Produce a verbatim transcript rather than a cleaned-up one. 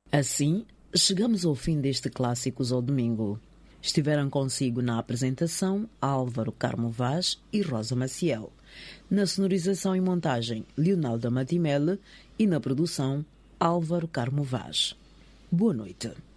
Assim, chegamos ao fim deste Clássicos ao Domingo. Estiveram consigo na apresentação Álvaro Carmo Vaz e Rosa Maciel. Na sonorização e montagem, Leonardo Matimele, e na produção, Álvaro Carmo Vaz. Boa noite.